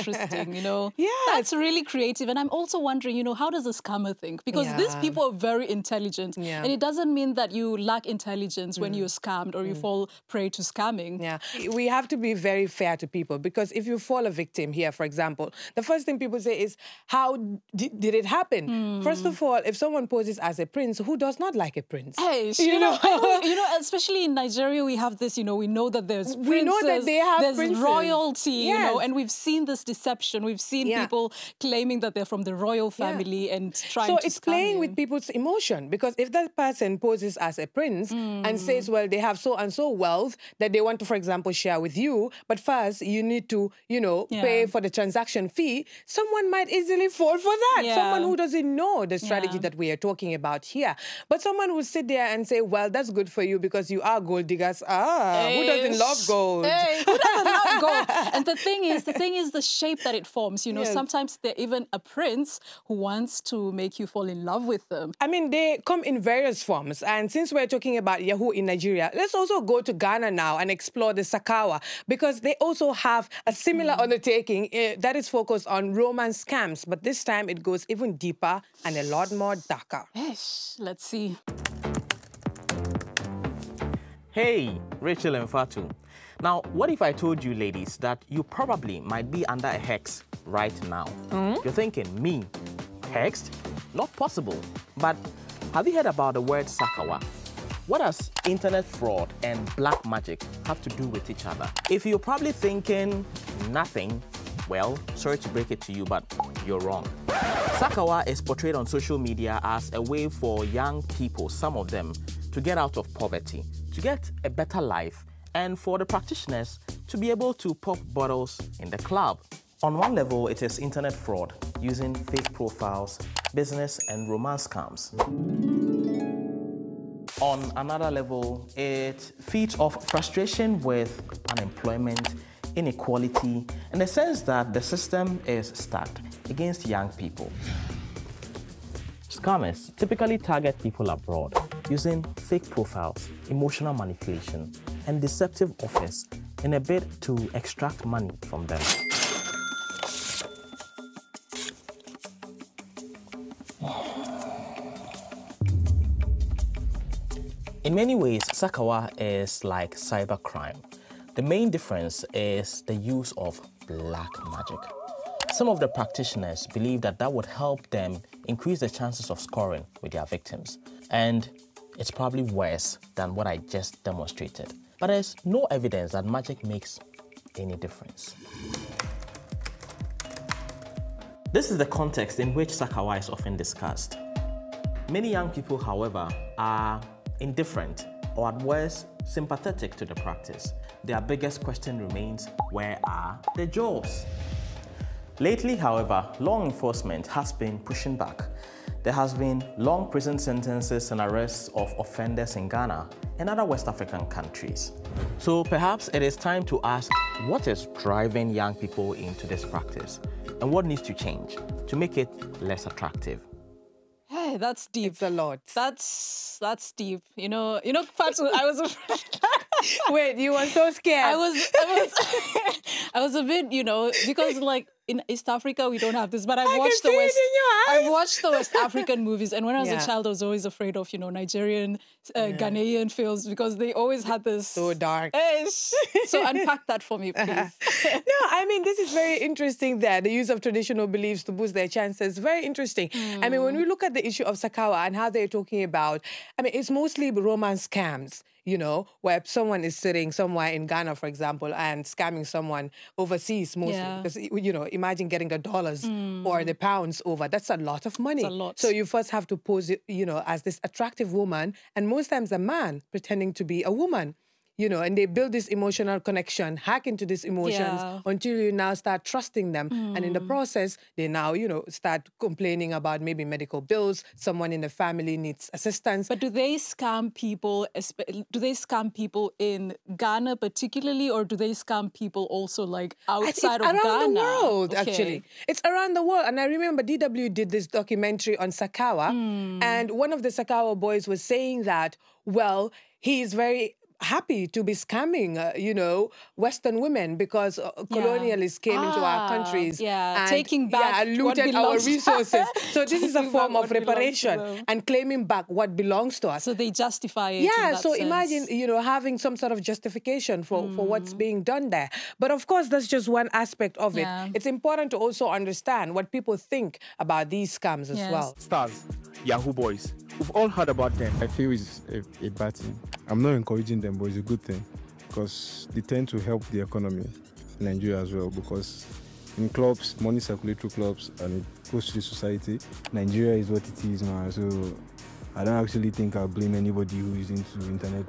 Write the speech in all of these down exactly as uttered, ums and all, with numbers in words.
interesting, you know. Yeah. That's really creative. And I'm also wondering, you know, how does a scammer think? Because yeah. these people are very intelligent. Yeah. And it doesn't mean that you lack intelligence mm. when you're scammed or mm. you fall prey to scamming. Yeah. We have to be very fair to people, because if you fall a victim here, for example, the first thing people say is, how did, did it happen? Mm. First of all, if someone poses as a prince, who does not like a prince? Hey, you, you know, know you know, especially in Nigeria, we have this, you know, we know that there's princes, we know that they have there's princes. royalty, yes. you know, and we've seen this deception. We've seen yeah. people claiming that they're from the royal family yeah. and trying so to So it's scam playing you. with people's emotion, because if that person poses as a prince mm. and says, well, they have so and so wealth that they want to, for example, share with you, but first you need to, you know, yeah. pay for the transaction fee, someone might easily fall for that. Yeah. Someone who doesn't know the strategy yeah. that we are talking about here. But someone who sit there and say, well, that's good for you because you are gold diggers. Ah, hey. Who doesn't love gold? Hey, who doesn't love gold? And the thing is, the thing is the shape that it forms. You know, yes. sometimes they're even a prince who wants to make you fall in love with them. I mean, they come in various forms. And since we're talking about Yahoo in Nigeria, let's also go to Ghana now and explore the Sakawa, because they also have a similar mm. undertaking uh, that is focused on romance scams. But this time it goes even deeper and a lot more darker. Eesh, let's see. Hey, Rachel and Fatu. Now, what if I told you, ladies, that you probably might be under a hex right now? Mm? You're thinking, me, hexed? Not possible. But have you heard about the word Sakawa? What does internet fraud and black magic have to do with each other? If you're probably thinking nothing, well, sorry to break it to you, but you're wrong. Sakawa is portrayed on social media as a way for young people, some of them, to get out of poverty, to get a better life, and for the practitioners to be able to pop bottles in the club. On one level, it is internet fraud using fake profiles, business and romance scams. On another level, it feeds off frustration with unemployment, inequality, and the sense that the system is stacked against young people. Scammers typically target people abroad using fake profiles, emotional manipulation, and deceptive offers in a bid to extract money from them. In many ways, Sakawa is like cybercrime. The main difference is the use of black magic. Some of the practitioners believe that that would help them increase the chances of scoring with their victims. And it's probably worse than what I just demonstrated. But there's no evidence that magic makes any difference. This is the context in which Sakawa is often discussed. Many young people, however, are indifferent or at worst sympathetic to the practice. Their biggest question remains, where are the jobs? Lately, however, law enforcement has been pushing back. There has been long prison sentences and arrests of offenders in Ghana and other West African countries. So perhaps it is time to ask, what is driving young people into this practice? And what needs to change to make it less attractive? Hey, that's deep. It's a lot. That's that's deep. You know, you know, Fatu, I was afraid. Wait, you were so scared. I was, I was, I was a bit, you know, because like in East Africa we don't have this, but I've I watched can the see West. it in your eyes. I've watched the West African movies, and when I was Yeah. a child, I was always afraid of, you know, Nigerian, uh, yeah. Ghanaian films because they always had this so dark. Ish. So unpack that for me, please. No, I mean, this is very interesting there. The use of traditional beliefs to boost their chances. Very interesting. Mm. I mean, when we look at the issue of Sakawa and how they're talking about, I mean, it's mostly romance scams, you know, where someone is sitting somewhere in Ghana, for example, and scamming someone overseas mostly. Yeah. Because, you know, imagine getting the dollars mm. or the pounds over. That's a lot of money. It's a lot. So you first have to pose it, you know, as this attractive woman, and most times a man pretending to be a woman. You know, and they build this emotional connection, hack into these emotions Yeah. until you now start trusting them. Mm. And in the process, they now, you know, start complaining about maybe medical bills, someone in the family needs assistance. But do they scam people, do they scam people in Ghana particularly, or do they scam people also like outside it's of around Ghana? the world, Okay. actually. It's around the world. And I remember D W did this documentary on Sakawa. Mm. And one of the Sakawa boys was saying that, well, he is very happy to be scamming, uh, you know, Western women because uh, colonialists came ah, into our countries. Yeah, and, taking back yeah, what looted our belongs- resources. So this is a Taking form back of what belongs to reparation them. and claiming back what belongs to us. So they justify it. Yeah, in that so sense. imagine, you know, having some sort of justification for, Mm. for what's being done there. But of course, that's just one aspect of Yeah. it. It's important to also understand what people think about these scams as Yes. well. Stars, Yahoo boys. We've all heard about them. I feel it's a, a bad thing. I'm not encouraging them, but it's a good thing because they tend to help the economy in Nigeria as well, because in clubs, money circulates through clubs and it goes to the society. Nigeria is what it is now, so I don't actually think I'll blame anybody who is into internet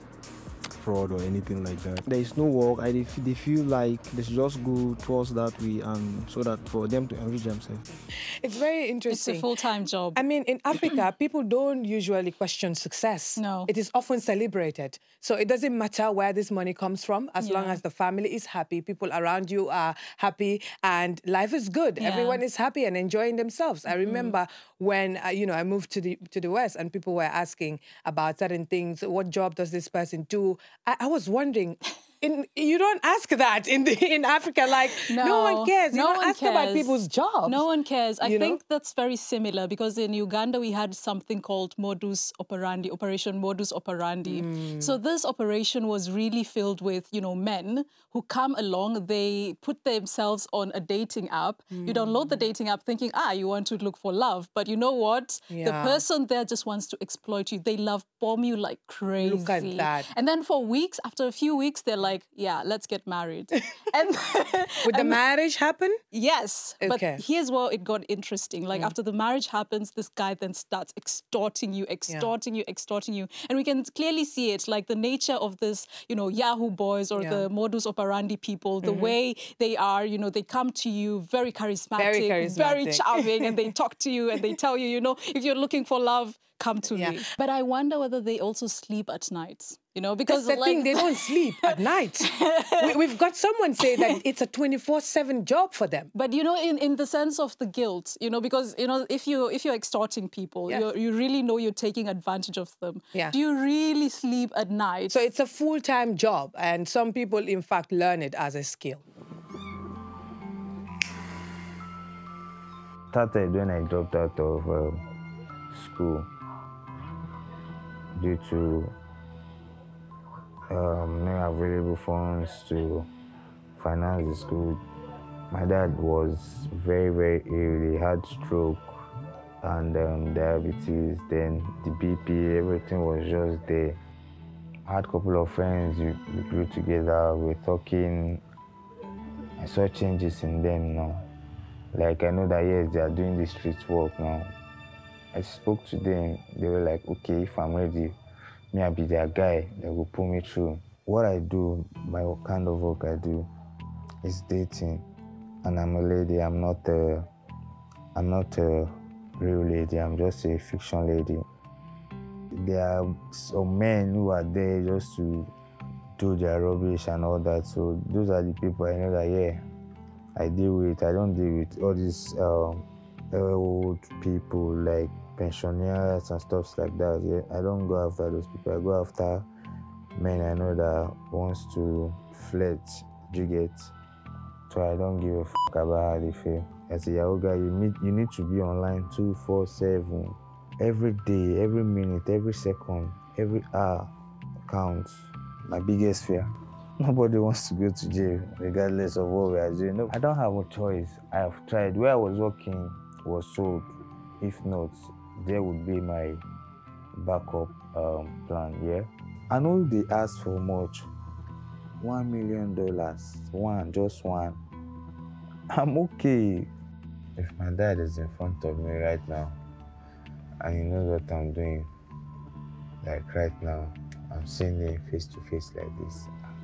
fraud or anything like that. There is no work. I, they, they feel like they should just go towards that way, and so that for them to enrich themselves. It's very It's interesting. a full-time job. I mean, in Africa, people don't usually question success. No. It is often celebrated. So it doesn't matter where this money comes from, as long Yeah. as the family is happy, people around you are happy, and life is good. Yeah. Everyone is happy and enjoying themselves. I remember when, uh, you know, I moved to the to the West and people were asking about certain things. What job does this person do? I, I was wondering, in, you don't ask that in the, in Africa. Like, no, one cares. You no don't one ask about cares. people's jobs. No one cares. I you know? think that's very similar because in Uganda we had something called modus operandi, Operation Modus Operandi. Mm. So this operation was really filled with, you know, men who come along, they put themselves on a dating app. Mm. You download the dating app thinking, ah, you want to look for love. But you know what? The Yeah. person there just wants to exploit you. They love bomb you like crazy. Look at that. And then for weeks, after a few weeks, they're like, yeah, let's get married. and Would the and- marriage happen? Yes, Okay. but here's where it got interesting. Like Mm. after the marriage happens, this guy then starts extorting you, extorting you, extorting you. And we can clearly see it, like the nature of this, you know, Yahoo boys or Yeah. the modus operandi people, the way they are, you know, they come to you very charismatic, Very charismatic. charming, and they talk to you and they tell you, you know, if you're looking for love, come to Yeah. me. But I wonder whether they also sleep at night. You know, That's because the like, thing, they don't sleep at night. we, we've got someone say that it's a twenty-four seven job for them. But you know, in, in the sense of the guilt, you know, because you know, if you if you're extorting people, Yeah. you you really know you're taking advantage of them. Yeah. Do you really sleep at night? So it's a full-time job, and some people, in fact, learn it as a skill. Started when I dropped out of um, school due to um, no available funds to finance the school. My dad was very, very ill. He had stroke and um, diabetes, then the B P, everything was just there. I had a couple of friends, we, we grew together, we were talking. I saw changes in them now. Like, I know that, yes, they are doing the street work now. I spoke to them, they were like, okay, if I'm ready, me, I'll be their guy that will pull me through. What I do, my kind of work I do, is dating. And I'm a lady, I'm not a, I'm not a real lady, I'm just a fiction lady. There are some men who are there just to do their rubbish and all that. So those are the people I know that, yeah, I deal with. I don't deal with all these um, old people like pensioners and stuff like that. Yeah, I don't go after those people. I go after men I know that wants to flirt, you get. So I don't give a f about how they feel. As a Yahoo guy, you need you need to be online two four seven, every day, every minute, every second, every hour counts. My biggest fear. Nobody wants to go to jail, regardless of what we are doing. No, I don't have a choice. I have tried. Where I was working was sold. If not, there would be my backup um, plan, yeah? I know they asked for much. One million dollars. One, just one. I'm okay. If my dad is in front of me right now, and he knows what I'm doing, like right now, I'm seeing him face to face like this.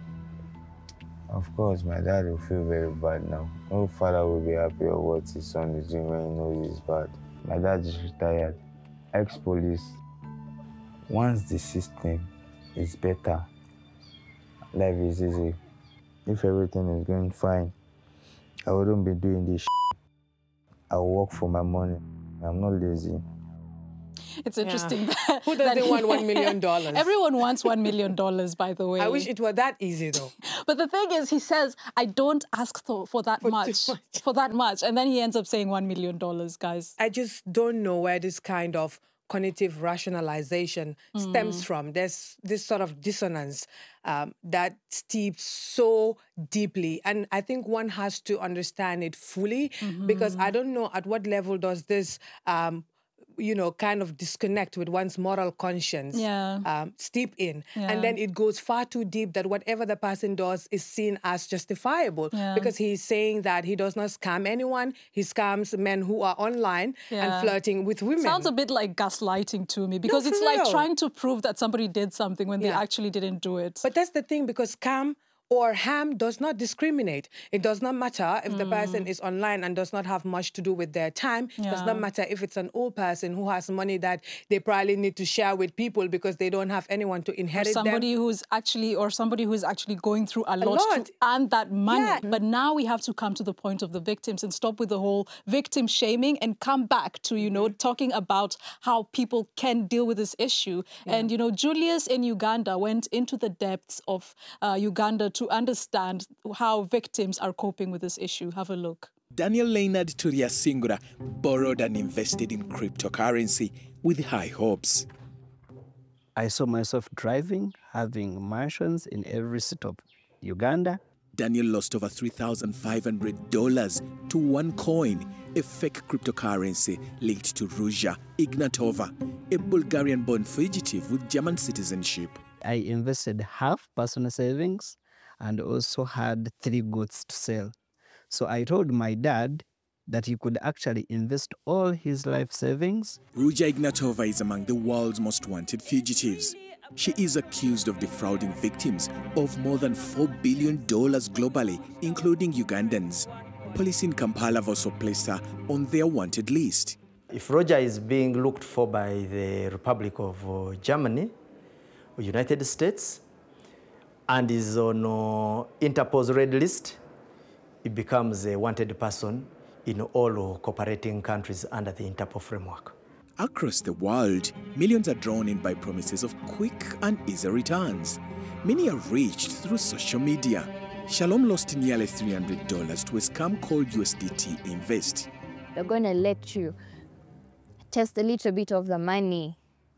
Of course, my dad will feel very bad now. No father will be happy of what his son is doing when he knows it's bad. My dad is retired, ex-police. Once the system is better, life is easy. If everything is going fine, I wouldn't be doing this shit. I work for my money. I'm not lazy. It's interesting. Yeah. That, Who doesn't that want one million dollars? Everyone wants one million dollars, by the way. I wish it were that easy, though. But the thing is, he says, I don't ask for, for that For too much, much. for that much. And then he ends up saying one million dollars, guys. I just don't know where this kind of cognitive rationalization stems from. There's this sort of dissonance um, that steeps so deeply. And I think one has to understand it fully because I don't know at what level does this um, you know, kind of disconnect with one's moral conscience, Yeah. um, steep in. Yeah. And then it goes far too deep that whatever the person does is seen as justifiable Yeah. because he's saying that he does not scam anyone. He scams men who are online Yeah. and flirting with women. Sounds a bit like gaslighting to me because for it's like real. trying to prove that somebody did something when they Yeah. actually didn't do it. But that's the thing, because scam or ham does not discriminate. It does not matter if the person is online and does not have much to do with their time. It does Yeah. not matter if it's an old person who has money that they probably need to share with people because they don't have anyone to Or inherit somebody them. who's actually, or somebody who's actually going through a, lot, lot. to earn that money. Yeah. But now we have to come to the point of the victims and stop with the whole victim shaming and come back to, you know, talking about how people can deal with this issue. And, you know, Julius in Uganda went into the depths of uh, Uganda to understand how victims are coping with this issue. Have a look. Daniel Leonard Turiasingura borrowed and invested in cryptocurrency with high hopes. I saw myself driving, having mansions in every city of Uganda. Daniel lost over three thousand five hundred dollars to OneCoin, a fake cryptocurrency linked to Ruja Ignatova, a Bulgarian-born fugitive with German citizenship. I invested half personal savings and also had three goods to sell. So I told my dad that he could actually invest all his life savings. Ruja Ignatova is among the world's most wanted fugitives. She is accused of defrauding victims of more than four billion dollars globally, including Ugandans. Police in Kampala have also placed her on their wanted list. If Roger is being looked for by the Republic of uh, Germany or United States and is on uh, Interpol's red list, it becomes a wanted person in all cooperating countries under the Interpol framework. Across the world, millions are drawn in by promises of quick and easy returns. Many are reached through social media. Shalom lost nearly three hundred dollars to a scam called U S D T Invest. They're going to let you test a little bit of the money.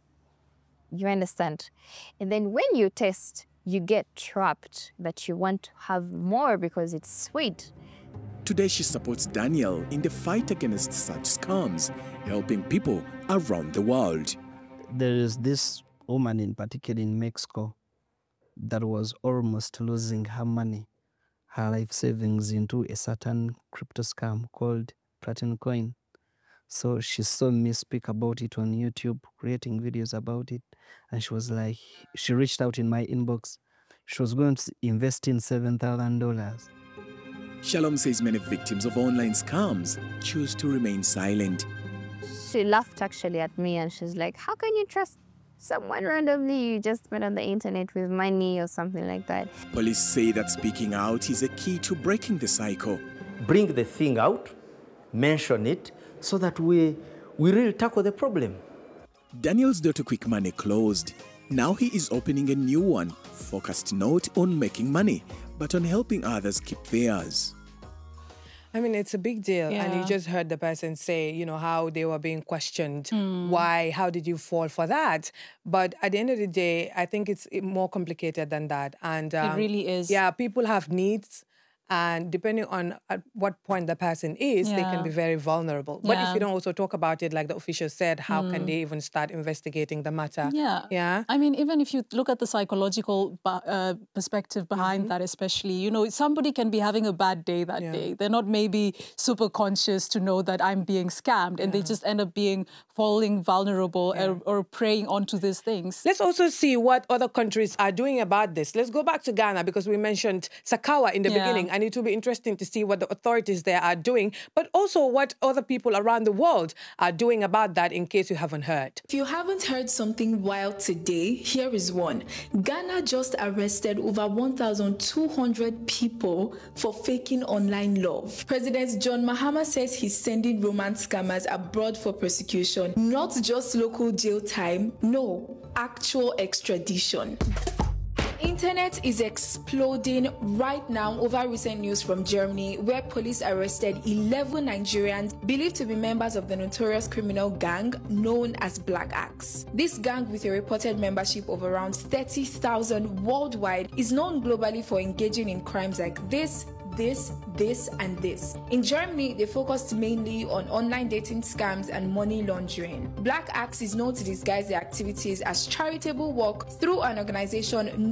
You understand? And then when you test, you get trapped that you want to have more because it's sweet. Today she supports Daniel in the fight against such scams, helping people around the world. There is this woman in particular in Mexico that was almost losing her money, her life savings into a certain crypto scam called Platinum Coin. So she saw me speak about it on YouTube, creating videos about it. And she was like, she reached out in my inbox. She was going to invest in seven thousand dollars. Shalom says many victims of online scams choose to remain silent. She laughed actually at me and she's like, how can you trust someone randomly you just met on the internet with money or something like that? Police say that speaking out is a key to breaking the cycle. Bring the thing out, mention it, so that we, we really tackle the problem. Daniel's door to quick money closed. Now he is opening a new one, focused not on making money, but on helping others keep theirs. I mean, it's a big deal. And Yeah. you just heard the person say, you know, how they were being questioned. Mm. Why? How did you fall for that? But at the end of the day, I think it's more complicated than that. And um, really is. Yeah, people have needs. And depending on at what point the person is, they Yeah. can be very vulnerable. But Yeah. if you don't also talk about it, like the official said, how can they even start investigating the matter? Yeah. Yeah. I mean, even if you look at the psychological uh, perspective behind that, especially, you know, somebody can be having a bad day that Yeah. day. They're not maybe super conscious to know that I'm being scammed and they just end up being falling vulnerable or, or preying onto these things. Let's also see what other countries are doing about this. Let's go back to Ghana because we mentioned Sakawa in the Yeah. beginning. and it will be interesting to see what the authorities there are doing, but also what other people around the world are doing about that, in case you haven't heard. If you haven't heard something wild today, here is one. Ghana just arrested over one thousand two hundred people for faking online love. President John Mahama says he's sending romance scammers abroad for prosecution. Not just local jail time, no, actual extradition. Internet is exploding right now over recent news from Germany, where police arrested eleven Nigerians believed to be members of the notorious criminal gang known as Black Axe. This gang, with a reported membership of around thirty thousand worldwide, is known globally for engaging in crimes like this, this, this, and this. In Germany, they focused mainly on online dating scams and money laundering. Black Axe is known to disguise their activities as charitable work through an organization